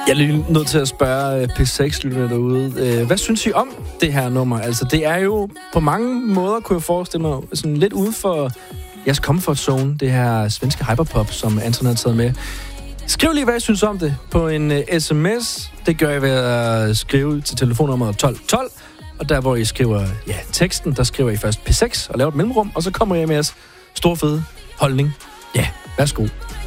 Jeg er lige nødt til at spørge P6-lytterne derude. Hvad synes I om det her nummer? Altså, det er jo på mange måder, kunne jeg forestille mig, sådan lidt ude for jeres comfort zone, det her svenske hyperpop, som Anton har taget med. Skriv lige, hvad I synes om det på en sms. Det gør jeg ved at skrive til telefonnummer 1212. Og der, hvor I skriver teksten, der skriver I først P6 og laver et mellemrum, og så kommer jeg med jeres store fede holdning. Ja, værsgo.